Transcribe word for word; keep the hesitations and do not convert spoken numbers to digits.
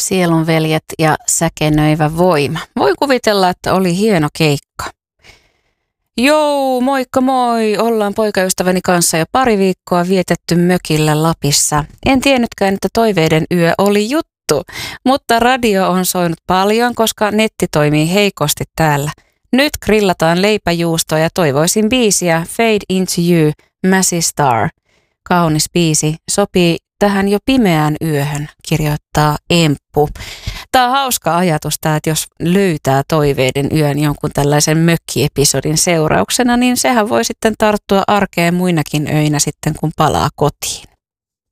Sielunveljet ja säkenöivä voima. Voi kuvitella, että oli hieno keikka. Jou, moikka moi! Ollaan poikaystäväni kanssa jo pari viikkoa vietetty mökillä Lapissa. En tiennytkään, että toiveiden yö oli juttu, mutta radio on soinut paljon, koska netti toimii heikosti täällä. Nyt grillataan leipäjuustoa ja toivoisin biisiä Fade Into You, Massey Star. Kaunis biisi, sopii tähän jo pimeään yöhön, kirjoittaa Emppu. Tämä on hauska ajatus, tämä, että jos löytää toiveiden yön jonkun tällaisen mökkiepisodin seurauksena, niin sehän voi sitten tarttua arkeen muinakin öinä sitten, kun palaa kotiin.